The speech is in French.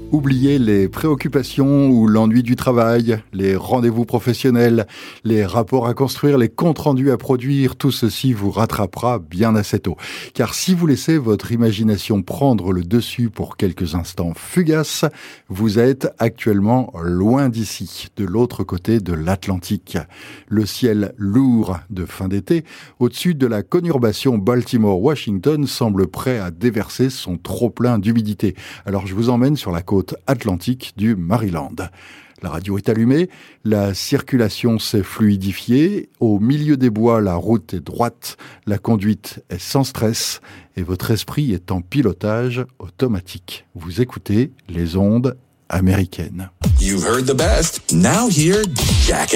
Oubliez les préoccupations ou l'ennui du travail, les rendez-vous professionnels, les rapports à construire, les comptes rendus à produire, tout ceci vous rattrapera bien assez tôt. Car si vous laissez votre imagination prendre le dessus pour quelques instants fugaces, vous êtes actuellement loin d'ici, de l'autre côté de l'Atlantique. Le ciel lourd de fin d'été, au-dessus de la conurbation Baltimore-Washington, semble prêt à déverser son trop-plein d'humidité. Alors je vous emmène sur la côte atlantique du Maryland. La radio est allumée, la circulation s'est fluidifiée, au milieu des bois, la route est droite, la conduite est sans stress et votre esprit est en pilotage automatique. Vous écoutez les ondes américaines. You've heard the best. Now hear Jackass.